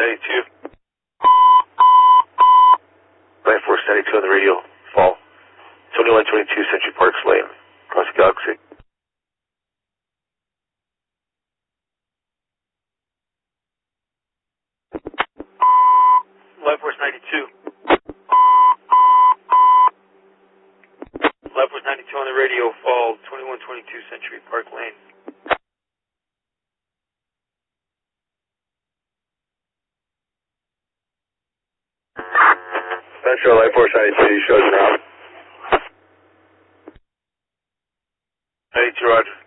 92. Life Force 92 on the radio. Fall. 2122 Century Parks Lane. Across the galaxy. Life Force 92. Life Force 92 on the radio. Fall. 2122 Century Park Lane. Central Life Force 92 shows now. 92, roger.